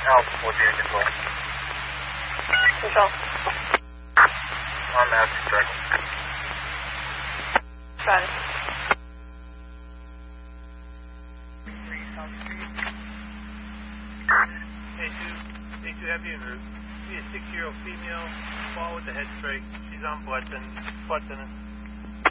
Alpha 48 control. Control. On Matthew Circle. Got it. A2 heavy en route. See a 6-year-old female, fall with the head straight. She's on butt tendon.